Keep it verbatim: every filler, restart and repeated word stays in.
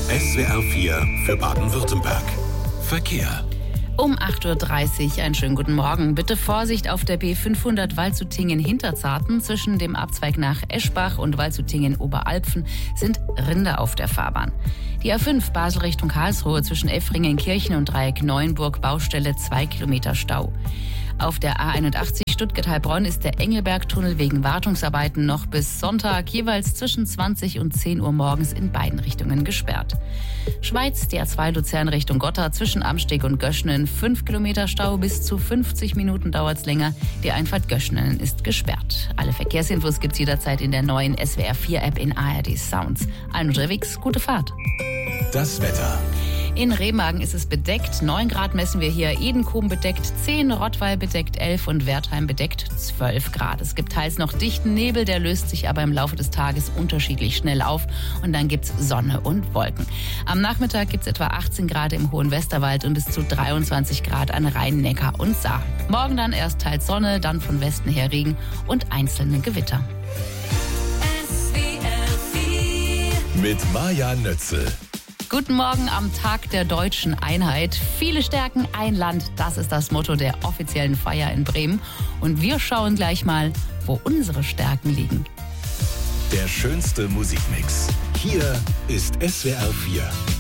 S W R vier für Baden-Württemberg. Verkehr. Um acht Uhr dreißig, einen schönen guten Morgen. Bitte Vorsicht auf der B fünfhundert Waldshutingen-Hinterzarten. Zwischen dem Abzweig nach Eschbach und Waldshutingen-Oberalpfen sind Rinder auf der Fahrbahn. Die A fünf Basel Richtung Karlsruhe zwischen Effringen-Kirchen und Dreieck-Neuenburg, Baustelle zwei Kilometer Stau. Auf der A einundachtzig Stuttgart-Heilbronn ist der Engelbergtunnel wegen Wartungsarbeiten noch bis Sonntag jeweils zwischen zwanzig und zehn Uhr morgens in beiden Richtungen gesperrt. Schweiz, die A zwei Luzern Richtung Gotha zwischen Amsteg und Göschenen, fünf Kilometer Stau, bis zu fünfzig Minuten dauert's länger. Die Einfahrt Göschenen ist gesperrt. Alle Verkehrsinfos gibt's jederzeit in der neuen S W R vier App in A R D Sounds. Allen unterwegs, gute Fahrt. Das Wetter. In Remagen ist es bedeckt, neun Grad messen wir hier, Edenkoben bedeckt zehn, Rottweil bedeckt elf und Wertheim bedeckt zwölf Grad. Es gibt teils noch dichten Nebel, der löst sich aber im Laufe des Tages unterschiedlich schnell auf und dann gibt's Sonne und Wolken. Am Nachmittag gibt's etwa achtzehn Grad im Hohen Westerwald und bis zu dreiundzwanzig Grad an Rhein, Neckar und Saar. Morgen dann erst teils Sonne, dann von Westen her Regen und einzelne Gewitter. Mit Maja Nötzel. Guten Morgen am Tag der deutschen Einheit. Viele Stärken, ein Land, das ist das Motto der offiziellen Feier in Bremen. Und wir schauen gleich mal, wo unsere Stärken liegen. Der schönste Musikmix. Hier ist S W R vier.